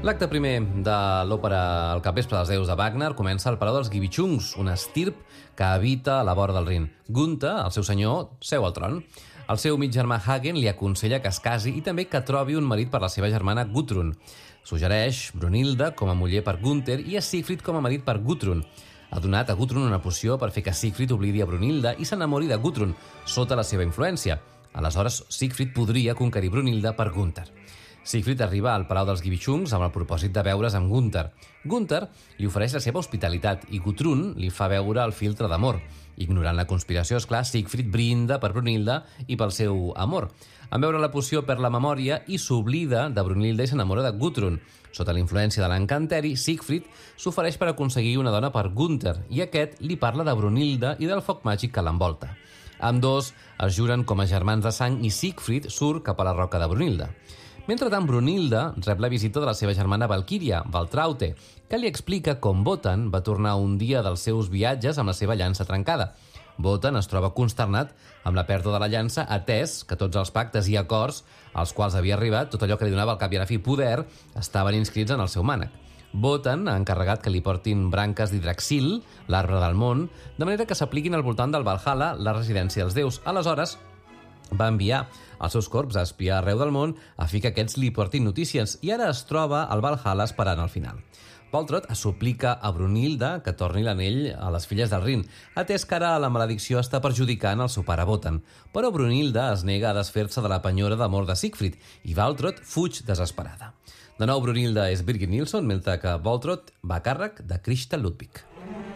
L'acte primer de l'òpera El capvespre dels déus de Wagner comença al Palau dels Gibichungs, una estirp que habita a la vora del Rin. Gunther, el seu senyor, seu al tron. El seu mig germà Hagen li aconsella que es casi i també que trobi un marit per la seva germana Gudrun. Suggereix Brunilda com a muller per Gunther i a Siegfried com a marit per Gudrun. Ha donat a Gudrun una poció per fer que Siegfried oblidi a Brunilda i s'enamori de Gudrun, sota la seva influència. Aleshores, Siegfried podria conquerir Brunilda per Gunther. Siegfried arriba al Palau dels Gibichungs amb el propòsit de veure's amb Gunther. Gunther li ofereix la seva hospitalitat i Gudrun li fa veure el filtre d'amor. Ignorant la conspiració, esclar, Siegfried brinda per Brunilda i pel seu amor. En veure la poció perd la memòria i s'oblida de Brunilda i s'enamora de Gudrun. Sota la influència de l'encanteri, Siegfried s'ofereix per aconseguir una dona per Gunther i aquest li parla de Brunilda i del foc màgic que l'envolta. Ambdós es juren com a germans de sang i Siegfried surt cap a la roca de Brunilda. Mentrestant, Brunilda rep la visita de la seva germana Valquíria, Valtraute, que li explica com Wotan va tornar un dia dels seus viatges amb la seva llança trencada. Wotan es troba consternat amb la pèrdua de la llança, atès que tots els pactes i acords als quals havia arribat, tot allò que li donava al cap i a la fi poder, estaven inscrits en el seu mànec. Wotan ha encarregat que li portin branques d'Hidraxil, l'arbre del món, de manera que s'apliquin al voltant del Valhalla, la residència dels déus. Aleshores, va enviar els seus corps a espiar arreu del món a fi que aquests li portin notícies i ara es troba al Valhalla esperant al final. Baltrot suplica a Brunilda que torni l'anell a les filles del Rin, atès que ara la maledicció està perjudicant el seu pare Wotan. Però Brunilda es nega a desfer-se de la penyora d'amor de Siegfried i Baltrot fuig desesperada. De nou, Brunilda és Birgit Nilsson, mentre que Baltrot va a càrrec de Christa Ludwig.